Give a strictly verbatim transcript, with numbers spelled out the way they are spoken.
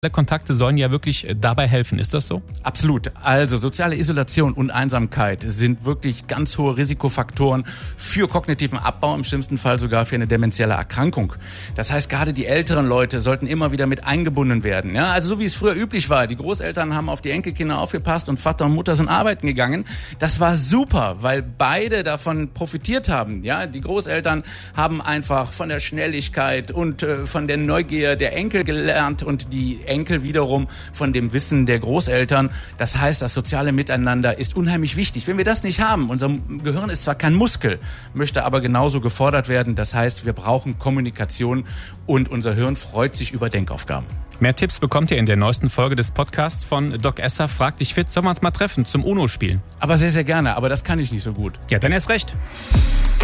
Kontakte sollen ja wirklich dabei helfen. Ist das so? Absolut. Also soziale Isolation und Einsamkeit sind wirklich ganz hohe Risikofaktoren für kognitiven Abbau, im schlimmsten Fall sogar für eine dementielle Erkrankung. Das heißt, gerade die älteren Leute sollten immer wieder mit eingebunden werden. Ja, also so wie es früher üblich war. Die Großeltern haben auf die Enkelkinder aufgepasst und Vater und Mutter sind arbeiten gegangen. Das war super, weil beide davon profitiert haben. Ja, die Großeltern haben einfach von der Schnelligkeit und äh, von der Neugier der Enkel gelernt und die Enkel wiederum von dem Wissen der Großeltern. Das heißt, das soziale Miteinander ist unheimlich wichtig. Wenn wir das nicht haben, unser Gehirn ist zwar kein Muskel, möchte aber genauso gefordert werden. Das heißt, wir brauchen Kommunikation und unser Hirn freut sich über Denkaufgaben. Mehr Tipps bekommt ihr in der neuesten Folge des Podcasts von Doc Esser Frag dich fit. Sollen wir uns mal treffen zum UNO spielen? Aber sehr, sehr gerne. Aber das kann ich nicht so gut. Ja, dann erst recht.